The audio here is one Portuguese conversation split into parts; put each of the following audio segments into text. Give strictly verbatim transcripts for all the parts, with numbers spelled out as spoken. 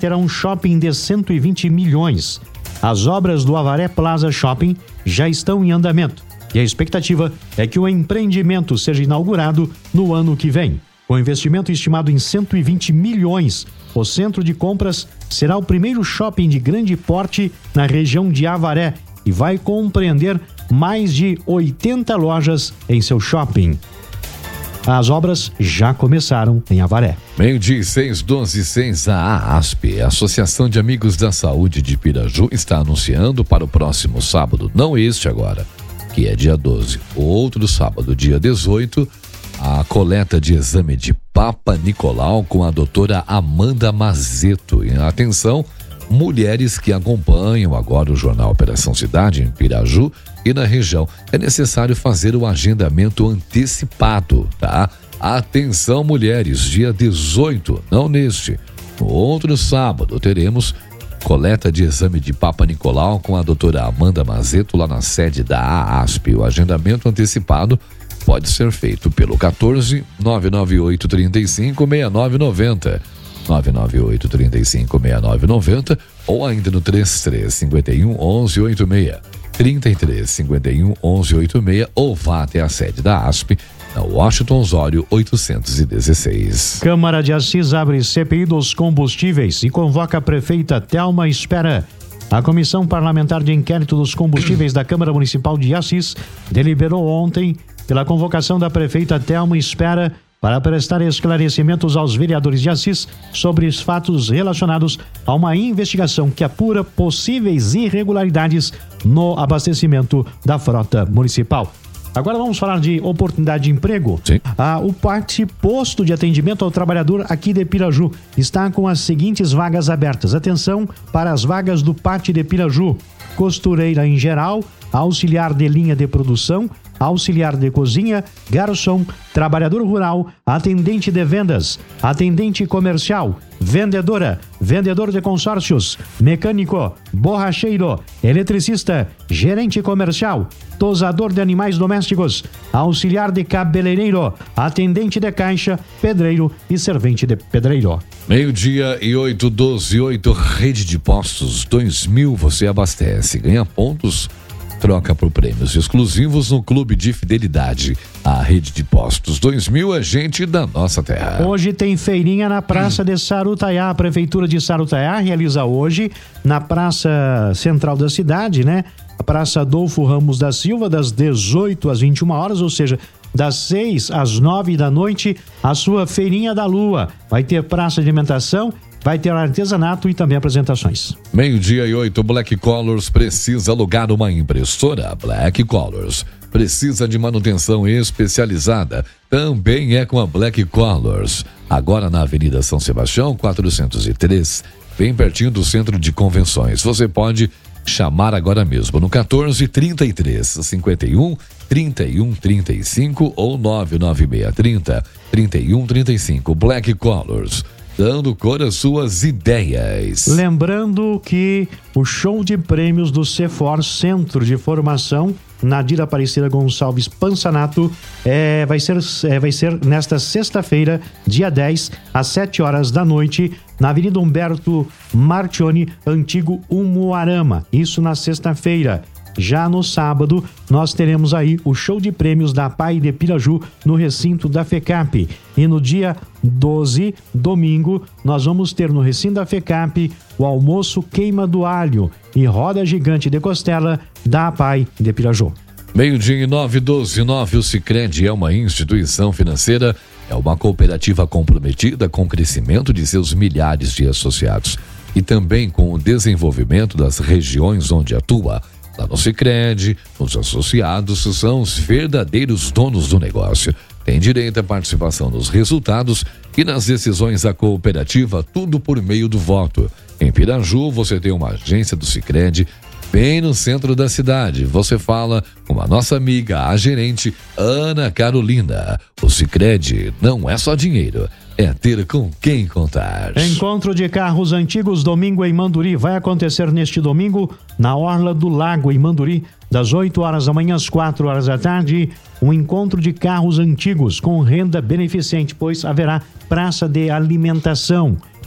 terá um shopping de cento e vinte milhões. As obras do Avaré Plaza Shopping já estão em andamento e a expectativa é que o empreendimento seja inaugurado no ano que vem. Com investimento estimado em cento e vinte milhões, o centro de compras será o primeiro shopping de grande porte na região de Avaré e vai compreender mais de oitenta lojas em seu shopping. As obras já começaram em Avaré. Meio-dia e seis, doze e seis, a ASP, a Associação de Amigos da Saúde de Piraju, está anunciando para o próximo sábado, não este agora, que é dia doze, o outro sábado, dia dezoito, a coleta de exame de Papa Nicolau com a doutora Amanda Mazeto. E atenção, mulheres que acompanham agora o Jornal Operação Cidade em Piraju e na região, é necessário fazer o agendamento antecipado, tá? Atenção, mulheres, dia dezoito, não neste, no outro sábado, teremos coleta de exame de Papa Nicolau com a doutora Amanda Mazeto lá na sede da AASP. O agendamento antecipado pode ser feito pelo quatorze, nove nove oito, trinta e cinco, sessenta e nove noventa, nove nove oito, trinta e cinco, sessenta e nove noventa ou ainda no trinta e três, cinquenta e um, onze, oitenta e seis, trinta e três, cinquenta e um, onze, oitenta e seis ou vá até a sede da ASP na Washington Osório oitocentos e dezesseis. Câmara de Assis abre C P I dos combustíveis e convoca a prefeita Thelma Espera. A Comissão Parlamentar de Inquérito dos Combustíveis da Câmara Municipal de Assis deliberou ontem pela convocação da prefeita Thelma Espera para prestar esclarecimentos aos vereadores de Assis sobre os fatos relacionados a uma investigação que apura possíveis irregularidades no abastecimento da frota municipal. Agora vamos falar de oportunidade de emprego. Sim. Ah, o Parte Posto de Atendimento ao Trabalhador aqui de Piraju está com as seguintes vagas abertas. Atenção para as vagas do Parte de Piraju: costureira em geral, auxiliar de linha de produção, auxiliar de cozinha, garçom, trabalhador rural, atendente de vendas, atendente comercial, vendedora, vendedor de consórcios, mecânico, borracheiro, eletricista, gerente comercial, tosador de animais domésticos, auxiliar de cabeleireiro, atendente de caixa, pedreiro e servente de pedreiro. Meio-dia e oito, doze e oito, Rede de Postos dois mil, você abastece, ganha pontos, troca por prêmios exclusivos no Clube de Fidelidade. A Rede de Postos dois mil é gente da nossa terra. Hoje tem feirinha na Praça de Sarutaiá. A Prefeitura de Sarutaiá realiza hoje na Praça Central da cidade, né? A Praça Adolfo Ramos da Silva, das dezoito às vinte e uma horas, ou seja, das seis às nove da noite, a sua feirinha da lua. Vai ter praça de alimentação, vai ter artesanato e também apresentações. Meio-dia e oito, Black Colors precisa alugar uma impressora. Black Colors precisa de manutenção especializada. Também é com a Black Colors. Agora na Avenida São Sebastião, quatrocentos e três, bem pertinho do Centro de Convenções. Você pode chamar agora mesmo no quatorze, trinta e três, cinquenta e um, trinta e um, trinta e cinco ou nove nove seis, trinta, trinta e um, trinta e cinco. Black Colors, dando cor às suas ideias. Lembrando que o show de prêmios do CEFOR, Centro de Formação Nadir Aparecida Gonçalves Pansanato, é, vai, ser, é, vai ser nesta sexta-feira, dia dez, às sete horas da noite, na Avenida Humberto Martione, antigo Umuarama. Isso na sexta-feira. Já no sábado, nós teremos aí o show de prêmios da P A I de Piraju no recinto da FECAP. E no dia doze, domingo, nós vamos ter no recinto da FECAP o almoço queima do alho e roda gigante de costela da P A I de Piraju. Meio-dia e nove, doze e nove, o Sicredi é uma instituição financeira, é uma cooperativa comprometida com o crescimento de seus milhares de associados e também com o desenvolvimento das regiões onde atua. Lá no Sicredi, os associados são os verdadeiros donos do negócio. Tem direito à participação nos resultados e nas decisões da cooperativa, tudo por meio do voto. Em Piraju, você tem uma agência do Sicredi bem no centro da cidade. Você fala com a nossa amiga, a gerente Ana Carolina. O Sicredi não é só dinheiro, é ter com quem contar. Encontro de carros antigos domingo em Manduri. Vai acontecer neste domingo na Orla do Lago, em Manduri, das oito horas da manhã às quatro horas da tarde. Um encontro de carros antigos com renda beneficente, pois haverá praça de alimentação.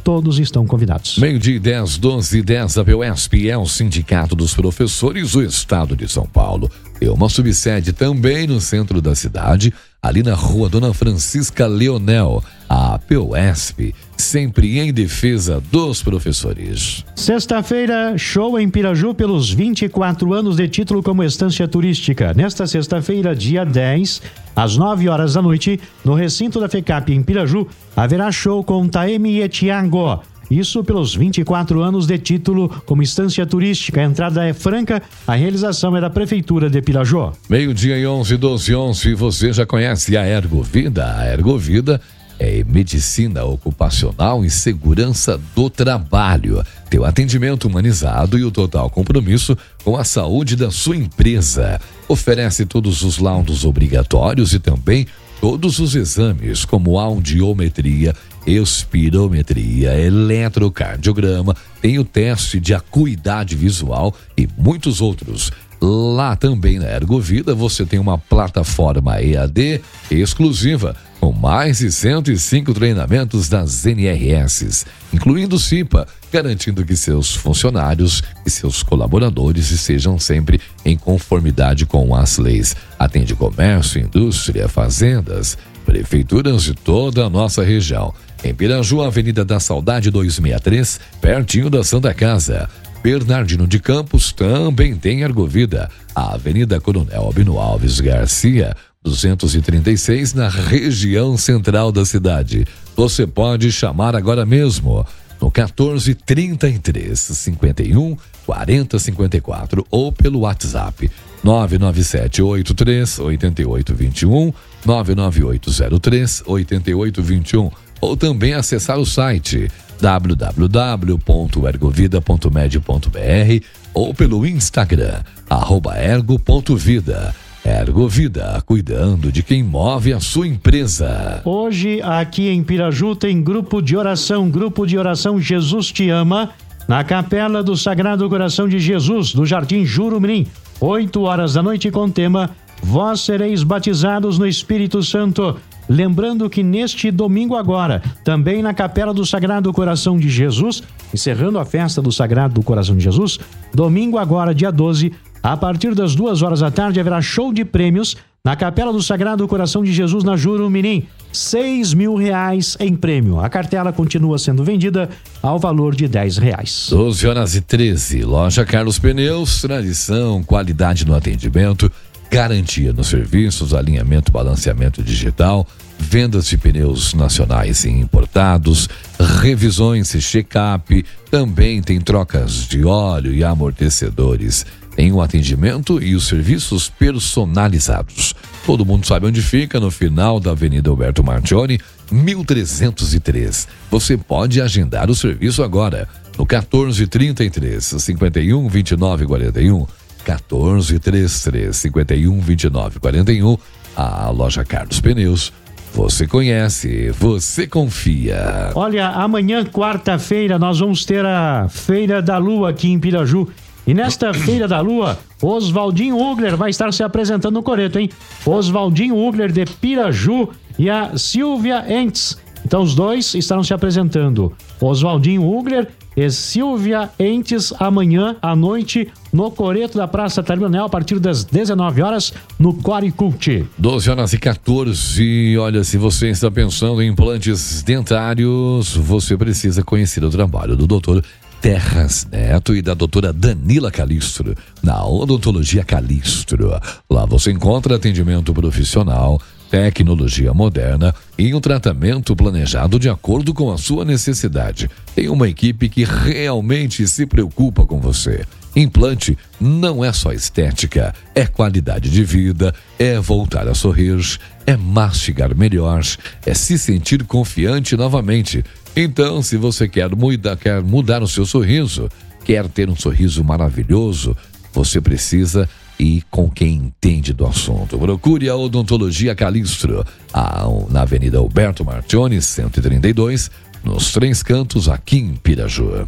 todos estão convidados. Meio-dia dez, doze e dez, a Beuesp é o Sindicato dos Professores do Estado de São Paulo. Tem uma subsede também no centro da cidade, ali na rua Dona Francisca Leonel. A Beuesp, sempre em defesa dos professores. Sexta-feira, show em Piraju pelos vinte e quatro anos de título como estância turística. Nesta sexta-feira, dia dez, às nove horas da noite, no recinto da FECAP em Piraju, haverá show com Taeme e Thiago. Isso pelos vinte e quatro anos de título como estância turística. A entrada é franca, a realização é da Prefeitura de Piraju. Meio-dia e onze, doze e onze, você já conhece a Ergovida? A Ergovida é medicina ocupacional e segurança do trabalho. Tem o atendimento humanizado e o total compromisso com a saúde da sua empresa. Oferece todos os laudos obrigatórios e também todos os exames, como audiometria, espirometria, eletrocardiograma, tem o teste de acuidade visual e muitos outros. Lá também na Ergovida você tem uma plataforma E A D exclusiva com mais de cento e cinco treinamentos das N R S, incluindo C I P A, garantindo que seus funcionários e seus colaboradores estejam sempre em conformidade com as leis. Atende comércio, indústria, fazendas, prefeituras de toda a nossa região. Em Piraju, Avenida da Saudade duzentos e sessenta e três, pertinho da Santa Casa. Bernardino de Campos também tem Ergovida. A Avenida Coronel Albino Alves Garcia, duzentos e trinta e seis, na região central da cidade. Você pode chamar agora mesmo no quatorze, trinta e três, cinquenta e um, quarenta, cinquenta e quatro ou pelo WhatsApp nove nove sete oito três oito oito dois um, nove nove oito zero três oito oito dois um, ou também acessar o site w w w ponto ergovida ponto med ponto b r ou pelo Instagram arroba ergo ponto vida. Ergovida, cuidando de quem move a sua empresa. Hoje, aqui em Piraju, tem grupo de oração, grupo de oração Jesus Te Ama, na Capela do Sagrado Coração de Jesus, do Jardim Jurumirim, oito horas da noite, com tema Vós sereis batizados no Espírito Santo. Lembrando que neste domingo agora, também na Capela do Sagrado Coração de Jesus, encerrando a festa do Sagrado Coração de Jesus, domingo agora, dia doze, a partir das duas horas da tarde, haverá show de prêmios na Capela do Sagrado Coração de Jesus, na Jurumirim. Seis mil reais em prêmio. A cartela continua sendo vendida ao valor de dez reais. doze horas e treze. Loja Carlos Pneus, tradição, qualidade no atendimento, garantia nos serviços, alinhamento, balanceamento digital, vendas de pneus nacionais e importados, revisões e check-up, também tem trocas de óleo e amortecedores. Tem o atendimento e os serviços personalizados. Todo mundo sabe onde fica, no final da Avenida Alberto Martioni, mil trezentos e três. Você pode agendar o serviço agora, no quatorze, trinta e três, cinquenta e um, vinte e nove, quarenta e um, quatorze, trinta e três, cinquenta e um, vinte e nove, quarenta e um, a loja Carlos Pneus. Você conhece, você confia. Olha, amanhã, quarta-feira, nós vamos ter a Feira da Lua aqui em Piraju. E nesta Feira da Lua, Oswaldinho Ugler vai estar se apresentando no coreto, hein? Oswaldinho Ugler de Piraju e a Silvia Entes. Então os dois estarão se apresentando. Oswaldinho Ugler e Silvia Entes amanhã à noite no coreto da Praça Terminal a partir das dezenove horas no Core Cult. doze horas e quatorze. Olha, se você está pensando em implantes dentários, você precisa conhecer o trabalho do doutor Terras Neto e da doutora Danila Calistro, na Odontologia Calistro. Lá você encontra atendimento profissional, tecnologia moderna e um tratamento planejado de acordo com a sua necessidade. Tem uma equipe que realmente se preocupa com você. Implante não é só estética, é qualidade de vida, é voltar a sorrir, é mastigar melhor, é se sentir confiante novamente. Então, se você quer mudar, quer mudar o seu sorriso, quer ter um sorriso maravilhoso, você precisa ir com quem entende do assunto. Procure a Odontologia Calistro, a, na Avenida Alberto Martioni, cento e trinta e dois, nos Três Cantos, aqui em Piraju.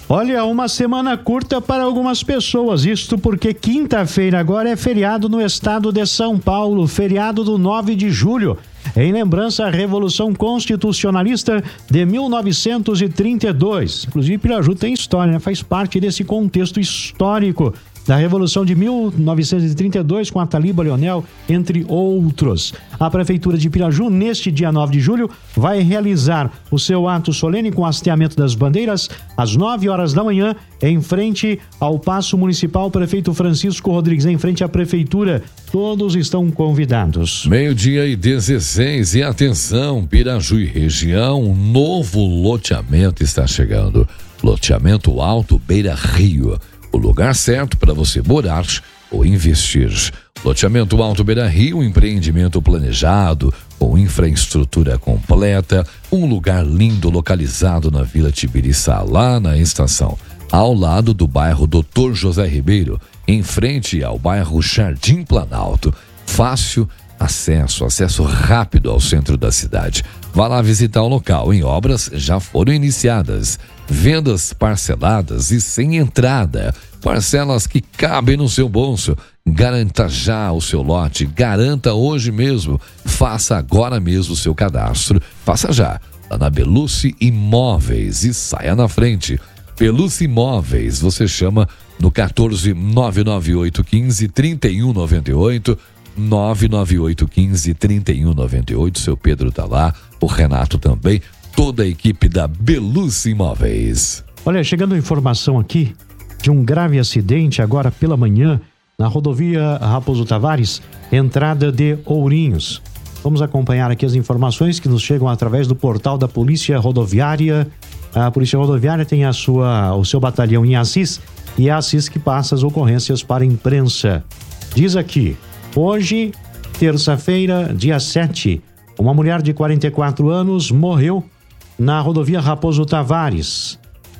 Olha, uma semana curta para algumas pessoas, isto porque quinta-feira agora é feriado no estado de São Paulo, feriado do nove de julho, em lembrança à Revolução Constitucionalista de mil novecentos e trinta e dois. Inclusive, Piraju tem história, né? Faz parte desse contexto histórico da Revolução de mil novecentos e trinta e dois com a Taliba Leonel, entre outros. A Prefeitura de Piraju, neste dia nove de julho, vai realizar o seu ato solene com hasteamento das bandeiras às nove horas da manhã, em frente ao Paço Municipal. Prefeito Francisco Rodrigues, em frente à Prefeitura. Todos estão convidados. Meio-dia e dezesseis, e atenção, Piraju e região, um novo loteamento está chegando. Loteamento Alto Beira Rio. O lugar certo para você morar ou investir. Loteamento Alto Beira Rio, um empreendimento planejado, com infraestrutura completa, um lugar lindo localizado na Vila Tibiriçá, lá na estação, ao lado do bairro doutor José Ribeiro, em frente ao bairro Jardim Planalto. Fácil acesso, acesso rápido ao centro da cidade. Vá lá visitar o local, em obras já foram iniciadas. Vendas parceladas e sem entrada. Parcelas que cabem no seu bolso. Garanta já o seu lote. Garanta hoje mesmo. Faça agora mesmo o seu cadastro. Faça já. Lá na Belucci Imóveis e saia na frente. Belucci Imóveis. Você chama no quatorze, nove nove oito um cinco, três um nove oito. nove nove oito um cinco, três um nove oito. Seu Pedro tá lá. O Renato também. Toda a equipe da Belucci Imóveis. Olha, chegando informação aqui de um grave acidente agora pela manhã na rodovia Raposo Tavares, entrada de Ourinhos. Vamos acompanhar aqui as informações que nos chegam através do portal da Polícia Rodoviária. A Polícia Rodoviária tem a sua, o seu batalhão em Assis, e é Assis que passa as ocorrências para a imprensa. Diz aqui, hoje, terça-feira, dia sete, uma mulher de quarenta e quatro anos morreu na rodovia Raposo Tavares,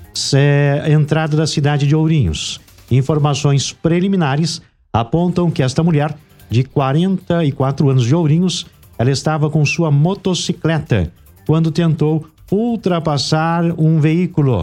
é, entrada da cidade de Ourinhos. Informações preliminares apontam que esta mulher, de quarenta e quatro anos de Ourinhos, ela estava com sua motocicleta quando tentou ultrapassar um veículo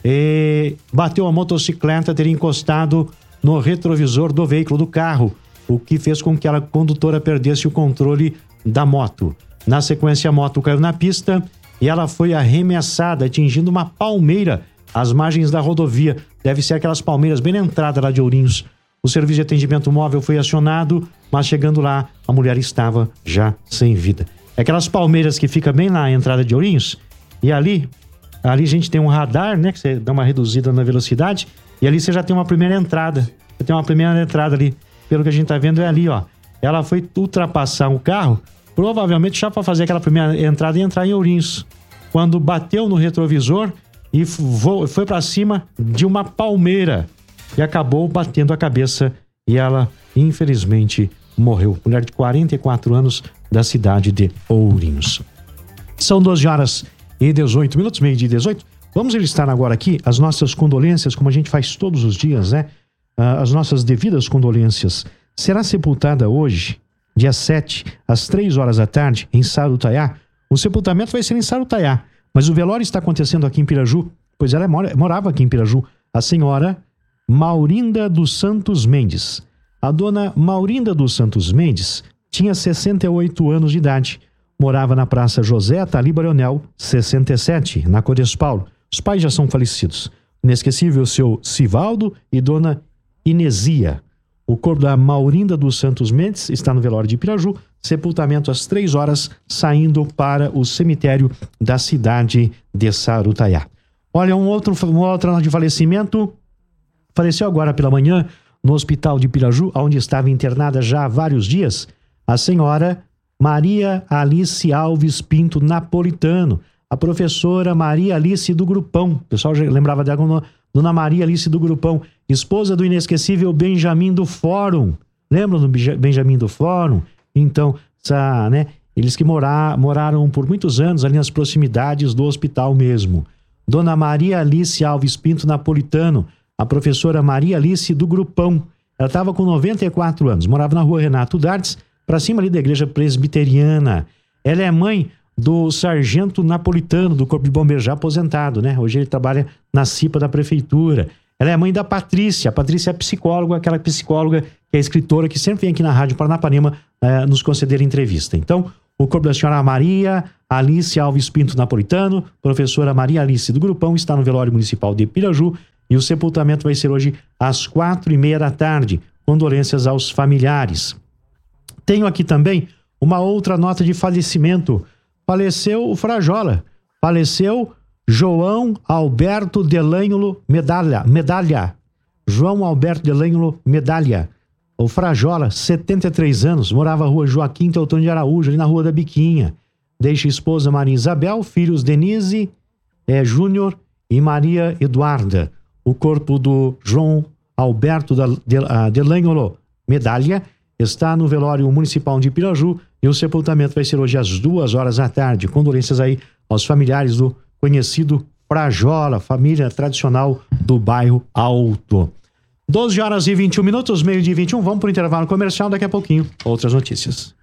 e bateu a motocicleta, teria encostado no retrovisor do veículo do carro, o que fez com que a condutora perdesse o controle da moto. Na sequência, a moto caiu na pista e ela foi arremessada, atingindo uma palmeira às margens da rodovia. Deve ser aquelas palmeiras bem na entrada lá de Ourinhos. O serviço de atendimento móvel foi acionado, mas chegando lá, a mulher estava já sem vida. É aquelas palmeiras que fica bem na entrada de Ourinhos, e ali, ali a gente tem um radar, né, que você dá uma reduzida na velocidade, e ali você já tem uma primeira entrada. Você tem uma primeira entrada ali. Pelo que a gente tá vendo é ali, ó. Ela foi ultrapassar o carro, provavelmente já para fazer aquela primeira entrada e entrar em Ourinhos, quando bateu no retrovisor e foi para cima de uma palmeira e acabou batendo a cabeça, e ela infelizmente morreu. Mulher de quarenta e quatro anos da cidade de Ourinhos. São doze horas e dezoito minutos, meio-dia e dezoito. Vamos listar agora aqui as nossas condolências, como a gente faz todos os dias, né? Ah, as nossas devidas condolências. Será sepultada hoje, dia sete, às três horas da tarde, em Sarutaiá. O sepultamento vai ser em Sarutaiá, mas o velório está acontecendo aqui em Piraju, pois ela mora, morava aqui em Piraju, a senhora Maurinda dos Santos Mendes. A dona Maurinda dos Santos Mendes tinha sessenta e oito anos de idade. Morava na Praça José Taliba Leonel, sessenta e sete, na Cores Paulo. Os pais já são falecidos. Inesquecível seu Sivaldo e dona Inesia. O corpo da Maurinda dos Santos Mendes está no velório de Piraju. Sepultamento às três horas, saindo para o cemitério da cidade de Sarutaiá. Olha, um outro, um outro ano de falecimento. Faleceu agora pela manhã no hospital de Piraju, onde estava internada já há vários dias, a senhora Maria Alice Alves Pinto Napolitano, a professora Maria Alice do Grupão. O pessoal já lembrava dela como Dona Maria Alice do Grupão, esposa do inesquecível Benjamin do Fórum. Lembram do Benjamin do Fórum? Então, essa, né, eles que morar, moraram por muitos anos ali nas proximidades do hospital mesmo. Dona Maria Alice Alves Pinto Napolitano, a professora Maria Alice do Grupão. Ela estava com noventa e quatro anos, morava na rua Renato Dartes, para cima ali da igreja presbiteriana. Ela é mãe do sargento Napolitano, do Corpo de Bombeiros, já aposentado, né? Hoje ele trabalha na CIPA da Prefeitura. Ela é a mãe da Patrícia. A Patrícia é psicóloga, aquela psicóloga que é escritora, que sempre vem aqui na Rádio Paranapanema eh, nos conceder entrevista. Então, o corpo da senhora Maria Alice Alves Pinto Napolitano, professora Maria Alice do Grupão, está no velório municipal de Piraju e o sepultamento vai ser hoje às quatro e meia da tarde. Condolências aos familiares. Tenho aqui também uma outra nota de falecimento. Faleceu o Frajola. Faleceu João Alberto Delângulo Medalha. Medalha. João Alberto Delângulo Medalha. O Frajola, setenta e três anos, morava na rua Joaquim Teotônio de Araújo, ali na rua da Biquinha. Deixa esposa Maria Isabel, filhos Denise é, Júnior e Maria Eduarda. O corpo do João Alberto Delângulo Medalha está no velório municipal de Piraju e o sepultamento vai ser hoje às duas horas da tarde. Condolências aí aos familiares do conhecido Frajola, família tradicional do bairro Alto. doze horas e vinte e um minutos, meio-dia e vinte e um. Vamos para o intervalo comercial, daqui a pouquinho outras notícias.